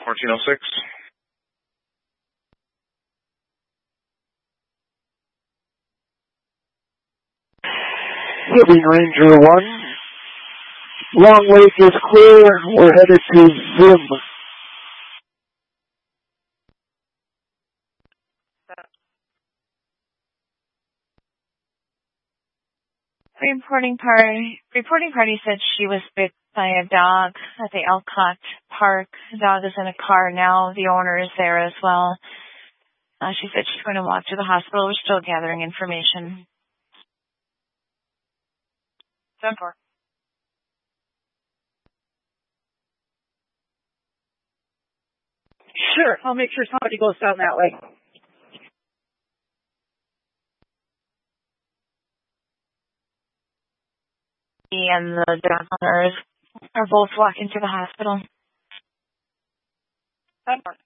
1406. Giving Ranger 1. Long Lake is clear. We're headed to Vim. Reporting party said she was bit by a dog at the Elcott Park. The dog is in a car now. The owner is there as well. She said she's going to walk to the hospital. We're still gathering information. 10-4. Sure, I'll make sure somebody goes down that way. He and the dog owners are both walking to the hospital. 10-4.